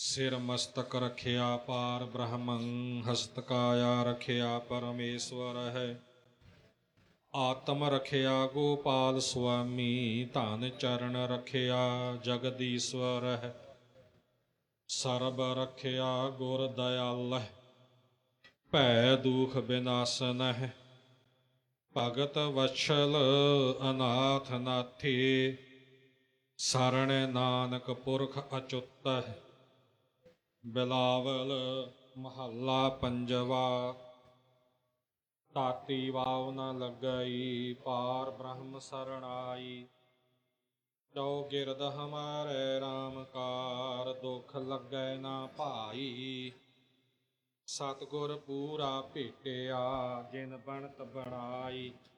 ਸਿਰ ਮਸਤਕ ਰਖਿਆ ਪਾਰ ਬ੍ਰਹਮੰ, ਹਸਤ ਕਾਇਆ ਰਖਿਆ ਪਰਮੇਸ਼ਵਰ ਹੈ। ਆਤਮ ਰਖਿਆ ਗੋਪਾਲ ਸੁਆਮੀ, ਧਨ ਚਰਨ ਰਖਿਆ ਜਗਦੀਸ਼ਵਰ ਹੈ। ਸਰਬ ਰਖਿਆ ਗੁਰ ਦਇਆਲ ਹੈ, ਭੈ ਦੁਖ ਬਿਨਾਸਨ ਹੈ। ਭਗਤ ਵਛਲ ਅਨਾਥ ਨਾਥੀ, ਸਰਣ ਨਾਨਕ ਪੁਰਖ ਅਚੁੱਤ ਹੈ। ਬਿਲਾਵਲ ਮਹੱਲਾ ਪੰਜਵਾ। ਤਾਤੀ ਵਾਵ ਨ ਲੱਗਈ, ਪਾਰ ਬ੍ਰਹਮ ਸਰਣਾਈ। ਚੌਗਿਰਦ ਹਮਾਰੇ ਰਾਮ ਕਾਰ, ਦੁਖ ਲੱਗੈ ਨਾ ਭਾਈ। ਸਤਿਗੁਰ ਪੂਰਾ ਭੇਟਿਆ, ਜਿਨ ਬਣਤ ਬਣਾਈ।